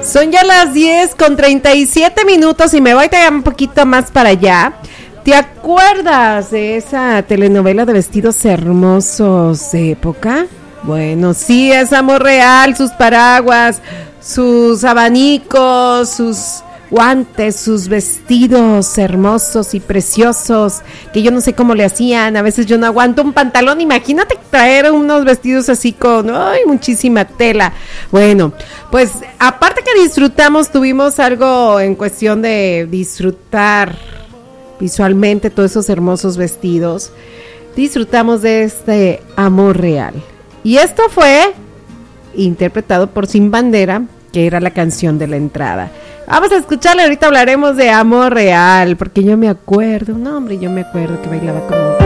Son ya las 10:37 y me voy todavía un poquito más para allá. ¿Te acuerdas de esa telenovela de vestidos hermosos de época? Bueno, sí, es amor real, sus paraguas, sus abanicos, sus guantes, sus vestidos hermosos y preciosos, que yo no sé cómo le hacían. A veces yo no aguanto un pantalón, imagínate traer unos vestidos así con muchísima tela. Bueno, pues aparte que disfrutamos, tuvimos algo en cuestión de disfrutar visualmente todos esos hermosos vestidos. Disfrutamos de este amor real, y esto fue interpretado por Sin Bandera, que era la canción de la entrada. Vamos a escucharle, ahorita hablaremos de amor real, porque yo me acuerdo que bailaba como